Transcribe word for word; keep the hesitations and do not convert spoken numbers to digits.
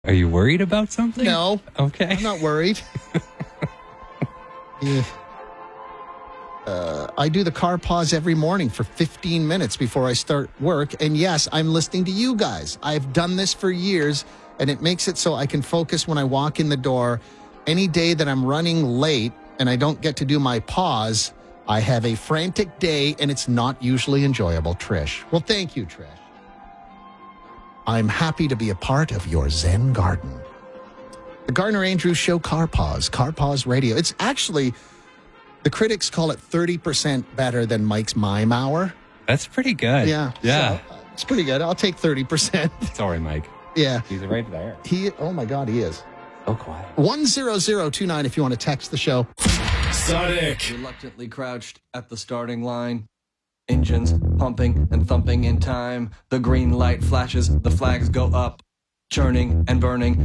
Are you worried about something? No. Okay. I'm not worried. yeah. uh, I do the car pause every morning for fifteen minutes before I start work. And yes, I'm listening to you guys. I've done this for years, and it makes it so I can focus when I walk in the door. Any day that I'm running late and I don't get to do my pause, I have a frantic day, and it's not usually enjoyable. Trish. Well, thank you, Trish. I'm happy to be a part of your Zen garden. The Gardner Andrews Show Car Pause, Car Pause Radio. It's actually, the critics call it thirty percent better than Mike's Mime Hour. That's pretty good. Yeah. Yeah. So, uh, it's pretty good. I'll take thirty percent. Sorry, Mike. Yeah. He's right there. He, oh my God, he is. So quiet. one zero zero two nine if you want to text the show. Sonic. Reluctantly crouched at the starting line. Engines pumping and thumping in time. The green light flashes, the flags go up. Churning and burning.